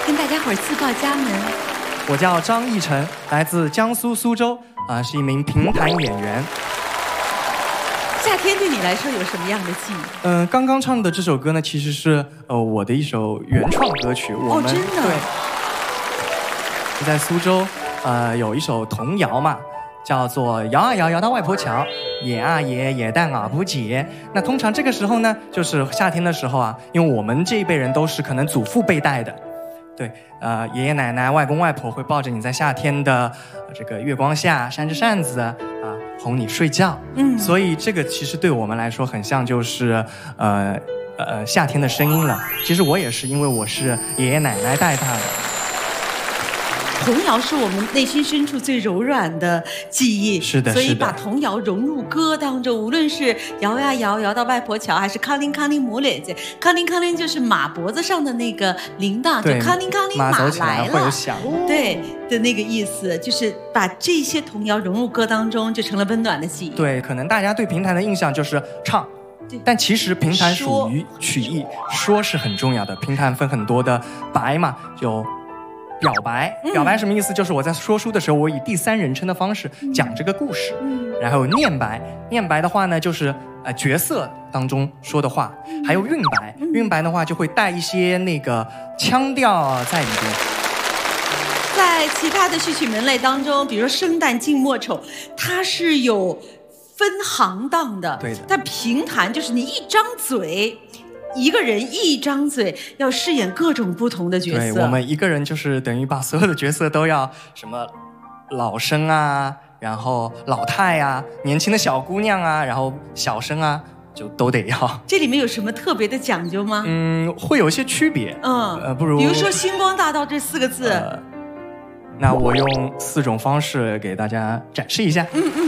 跟大家伙儿自报家门。 我叫张逸晨，来自江苏苏州，是一名评弹演员。 夏天对你来说有什么样的记忆？ 刚刚唱的这首歌呢，其实是我的一首原创歌曲。我们真的？ 对，在苏州，有一首童谣嘛，叫做摇啊摇，摇到外婆桥，野啊野，野蛋啊不解。那通常这个时候呢，就是夏天的时候啊，因为我们这一辈人都是可能祖父辈带的。对，爷爷奶奶、外公外婆会抱着你在夏天的这个月光下扇着扇子哄你睡觉。所以这个其实对我们来说很像就是夏天的声音了。其实我也是，因为我是爷爷奶奶带大的。 童谣是我们内心深处最柔软的记忆， 是的， 所以把童谣融入歌当中，无论是摇呀摇，摇到外婆桥，还是康林康林母咧子，康林康林就是马脖子上的那个铃铛，就康林康林马来了， 会有响， 对的那个意思，就是把这些童谣融入歌当中，就成了温暖的记忆。 对，可能大家对评弹的印象就是唱。但其实评弹属于曲艺，说是很重要的。评弹分很多的白嘛，就表白。表白什么意思？就是我在说书的时候，我以第三人称的方式讲这个故事。然后念白，念白的话呢，就是角色当中说的话。还有韵白，韵白的话就会带一些那个腔调在里边。 在其他的序曲门类当中，比如说生旦净末丑，它是有分行当的。 对的。 但评弹就是你一张嘴，一个人一张嘴要饰演各种不同的角色。 对，我们一个人就是等于把所有的角色都要什么老生啊，然后老太啊，年轻的小姑娘啊，然后小生啊，就都得要。 这里面有什么特别的讲究吗？ 会有一些区别。不如比如说星光大道这4个字。 那我用4种方式给大家展示一下。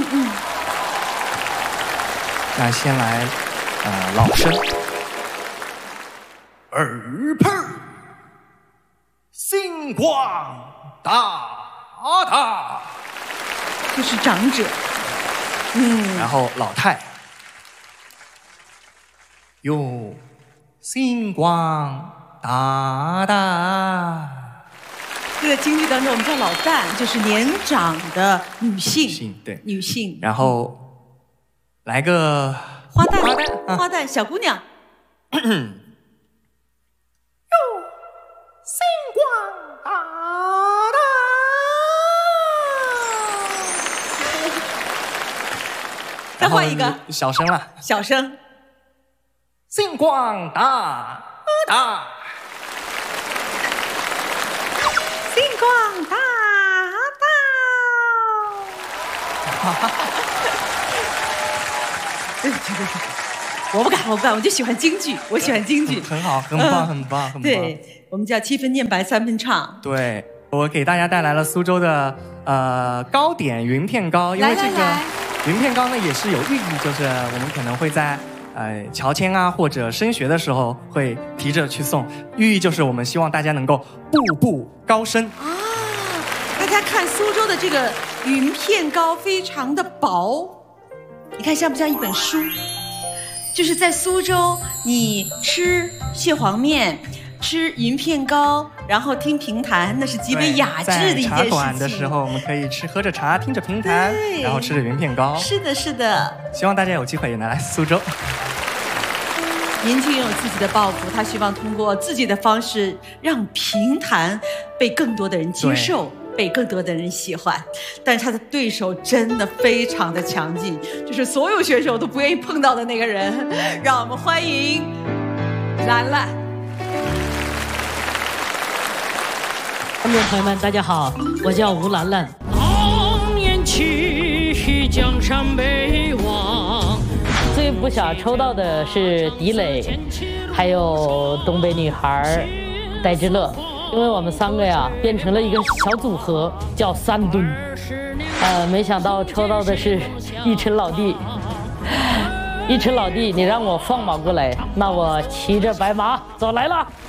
那先来老生。耳畔星光大大， 就是长者。 然后老太哟，星光大大。 这个京剧当中，我们叫老旦，就是年长的女性。 对， 女性。 然后来个花旦，花旦小姑娘。 哟，星光大大。 再换一个小生了。 小生。 星光大大。 星光大大。对，我不敢，我就喜欢京剧，我喜欢京剧。 很好，很棒，很棒，很棒。 对，我们叫7分念白3分唱。 对，我给大家带来了苏州的糕点云片糕，因为这个云片糕呢也是有寓意，就是我们可能会在乔迁啊或者升学的时候会提着去送，寓意就是我们希望大家能够步步高升啊。 大家看苏州的这个云片糕非常的薄，你看像不像一本书？就是在苏州，你吃蟹黄面，吃云片糕，然后听评弹，那是极为雅致的一件事情。 在茶馆的时候，我们可以喝着茶，听着评弹，然后吃着云片糕。 是的，是的。 希望大家有机会也能来苏州。 年轻人有自己的抱负，他希望通过自己的方式，让评弹被更多的人接受，被更多的人喜欢。但是他的对手真的非常的强劲，就是所有选手都不愿意碰到的那个人。让我们欢迎兰兰。 观众朋友们，大家好，我叫吴兰兰。当年起，江山北望。最不想抽到的是狄磊，还有东北女孩戴之乐，因为我们3个呀变成了一个小组合，叫3吨。没想到抽到的是逸晨老弟。逸晨老弟，你让我放马过来，那我骑着白马走来了。